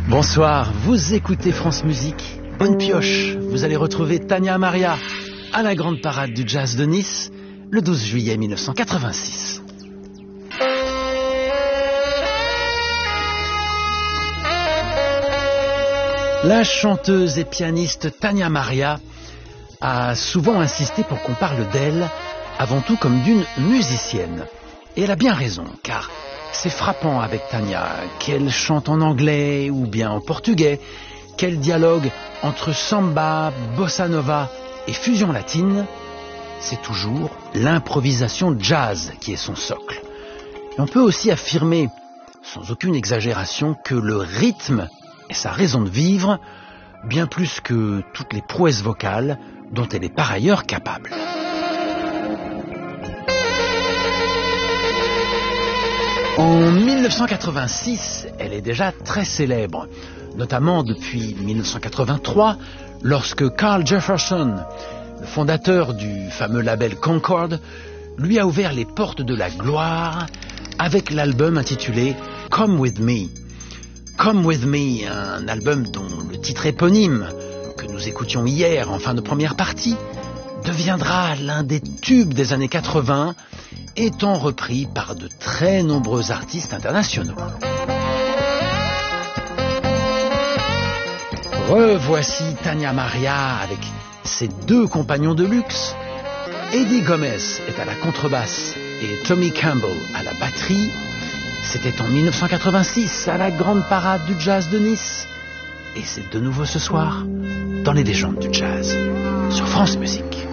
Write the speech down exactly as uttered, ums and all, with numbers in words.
Bonsoir, vous écoutez France Musique. Bonne pioche, vous allez retrouver Tania Maria à la grande parade du jazz de Nice le douze juillet mille neuf cent quatre-vingt-six. La chanteuse et pianiste Tania Maria a souvent insisté pour qu'on parle d'elle avant tout comme d'une musicienne. Et elle a bien raison, car c'est frappant avec Tania, qu'elle chante en anglais ou bien en portugais, qu'elle dialogue entre samba, bossa nova et fusion latine, c'est toujours l'improvisation jazz qui est son socle. Et on peut aussi affirmer, sans aucune exagération, que le rythme est sa raison de vivre, bien plus que toutes les prouesses vocales dont elle est par ailleurs capable. En mille neuf cent quatre-vingt-six, elle est déjà très célèbre, notamment depuis mille neuf cent quatre-vingt-trois, lorsque Carl Jefferson, le fondateur du fameux label Concord, lui a ouvert les portes de la gloire avec l'album intitulé Come With Me. Come With Me, un album dont le titre éponyme, que nous écoutions hier en fin de première partie, deviendra l'un des tubes des années quatre-vingts, étant repris par de très nombreux artistes internationaux. Revoici Tania Maria avec ses deux compagnons de luxe. Eddie Gomez est à la contrebasse et Tommy Campbell à la batterie. C'était en mille neuf cent quatre-vingt-six à la grande parade du jazz de Nice. Et c'est de nouveau ce soir dans les légendes du jazz sur France Musique.